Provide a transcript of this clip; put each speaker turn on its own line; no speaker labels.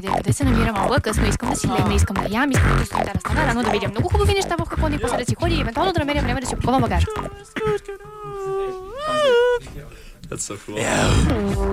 къде се намирам, мога късно, искам да си легна, искам да ям, искам да стоя да разстана рано, да видя много хубави неща в какво ни после да си ходи и евентуално да намеря време да си опаковам багажа.
That's so cool.